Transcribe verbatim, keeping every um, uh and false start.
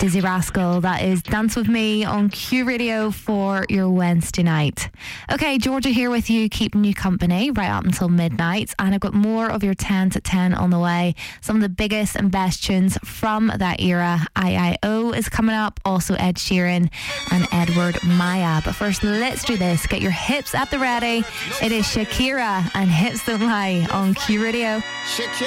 Dizzy Rascal, that is Dance With Me on Q Radio for your Wednesday night. Okay, Georgia here with you, keeping you company right up until midnight, and I've got more of your ten to ten on the way. Some of the biggest and best tunes from that era. I I O is coming up, also Ed Sheeran and Edward Maya. But first, let's do this. Get your hips at the ready. It is Shakira and Hips Don't Lie on Q Radio.